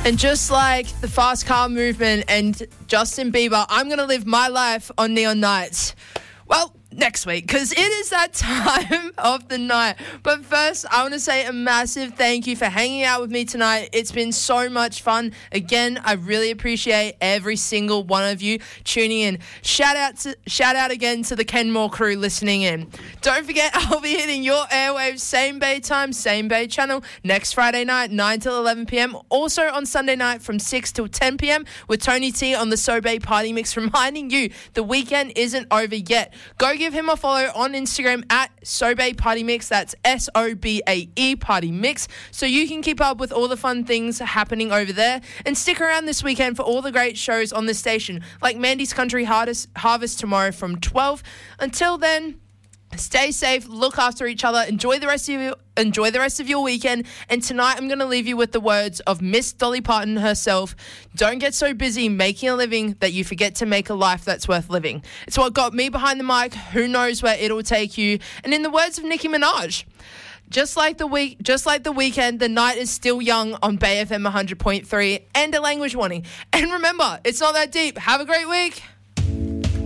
And just like the fast car movement and Justin Bieber, I'm going to live my life on Neon Nights. Well, next week, because it is that time of the night. But first, I want to say a massive thank you for hanging out with me tonight. It's been so much fun. Again, I really appreciate every single one of you tuning in. Shout out again to the Kenmore crew listening in. Don't forget, I'll be hitting your airwaves same bay time, same bay channel next Friday night, 9 till 11 p.m. Also on Sunday night from 6 till 10 p.m. with Tony T on the Sobay Party Mix, reminding you the weekend isn't over yet. Go give him a follow on Instagram at Sobay Party Mix. That's SOBAE Party Mix, so you can keep up with all the fun things happening over there. And stick around this weekend for all the great shows on the station, like Mandy's Country Harvest tomorrow from 12. Until then, stay safe, look after each other, enjoy the rest of your weekend. And tonight I'm going to leave you with the words of Miss Dolly Parton herself. Don't get so busy making a living that you forget to make a life that's worth living. It's what got me behind the mic. Who knows where it'll take you? And in the words of Nicki Minaj, just like the weekend, the night is still young on Bay FM 100.3 and a language warning. And remember, it's not that deep. Have a great week.